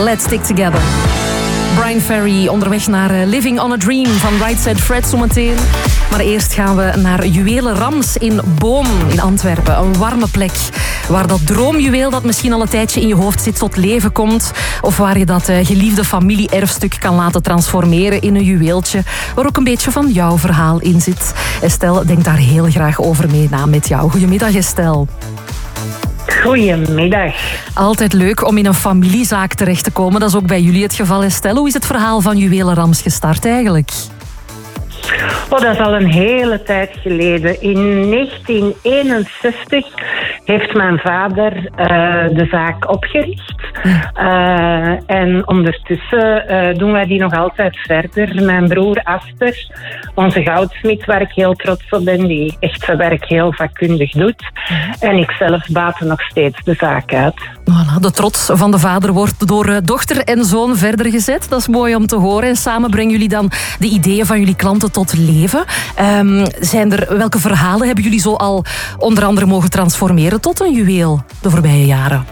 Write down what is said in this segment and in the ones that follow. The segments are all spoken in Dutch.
Let's Stick Together. Bryan Ferry onderweg naar Living on a Dream van Right Said Fred zometeen. Maar eerst gaan we naar Juwelen Rams in Boom in Antwerpen. Een warme plek waar dat droomjuweel dat misschien al een tijdje in je hoofd zit tot leven komt. Of waar je dat geliefde familie-erfstuk kan laten transformeren in een juweeltje. Waar ook een beetje van jouw verhaal in zit. Estelle denkt daar heel graag over mee na met jou. Goedemiddag Estelle. Goedemiddag. Altijd leuk om in een familiezaak terecht te komen. Dat is ook bij jullie het geval, Estelle. Hoe is het verhaal van Juwelen Rams gestart eigenlijk? Oh, dat is al een hele tijd geleden. In 1961 heeft mijn vader de zaak opgericht. En ondertussen doen wij die nog altijd verder. Mijn broer Aster, onze goudsmid, waar ik heel trots op ben, die echt zijn werk heel vakkundig doet. En ik zelf baten nog steeds de zaak uit. Voilà, de trots van de vader wordt door dochter en zoon verder gezet. Dat is mooi om te horen. En samen brengen jullie dan de ideeën van jullie klanten tot leven. Welke verhalen hebben jullie zo al onder andere mogen transformeren tot een juweel de voorbije jaren?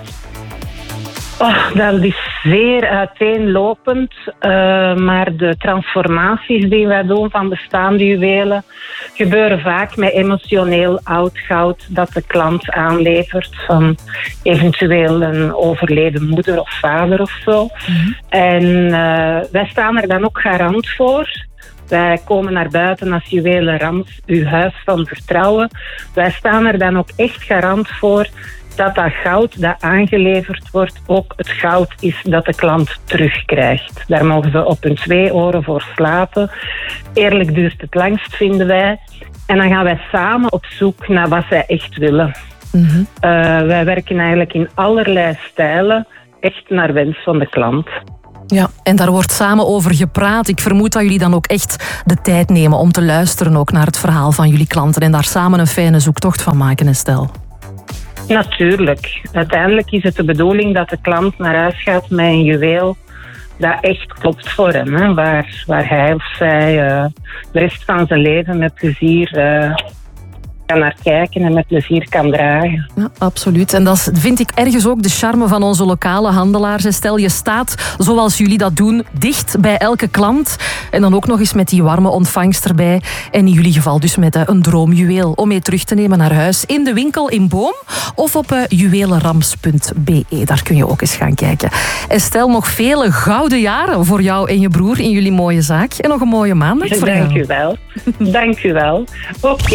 Oh, dat is zeer uiteenlopend, maar de transformaties die wij doen van bestaande juwelen gebeuren vaak met emotioneel oud goud dat de klant aanlevert van eventueel een overleden moeder of vader of zo. En wij staan er dan ook garant voor. Wij komen naar buiten als Juwelen Rams, uw huis van vertrouwen. Wij staan er dan ook echt garant voor dat goud dat aangeleverd wordt ook het goud is dat de klant terugkrijgt. Daar mogen ze op hun 2 oren voor slapen. Eerlijk duurt het langst, vinden wij. En dan gaan wij samen op zoek naar wat zij echt willen. Wij werken eigenlijk in allerlei stijlen, echt naar wens van de klant. Ja, en daar wordt samen over gepraat. Ik vermoed dat jullie dan ook echt de tijd nemen om te luisteren ook naar het verhaal van jullie klanten en daar samen een fijne zoektocht van maken, Estelle. Natuurlijk. Uiteindelijk is het de bedoeling dat de klant naar huis gaat met een juweel dat echt klopt voor hem. Hè? Waar hij of zij de rest van zijn leven met plezier kan naar kijken en met plezier kan dragen. Ja, absoluut. En dat vind ik ergens ook de charme van onze lokale handelaars. Stel, je staat, zoals jullie dat doen, dicht bij elke klant. En dan ook nog eens met die warme ontvangst erbij. En in jullie geval dus met een droomjuweel om mee terug te nemen naar huis. In de winkel in Boom of op juwelenrams.be. Daar kun je ook eens gaan kijken. Estelle, nog vele gouden jaren voor jou en je broer in jullie mooie zaak. En nog een mooie maandag voor jou. Dank u wel. Dank u wel. Oké.